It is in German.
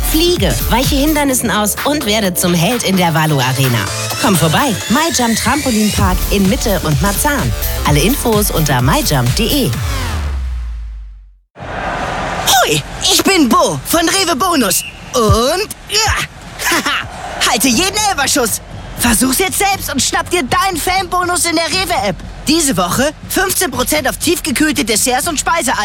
Fliege, weiche Hindernissen aus und werde zum Held in der Valo Arena. Komm vorbei, MyJump Trampolinpark in Mitte und Marzahn. Alle Infos unter myjump.de. Hui, ich bin Bo von Rewe Bonus. Und halte jeden Elferschuss. Versuch's jetzt selbst und schnapp dir deinen Fanbonus in der Rewe-App. Diese Woche 15% auf tiefgekühlte Desserts und Speiseeis.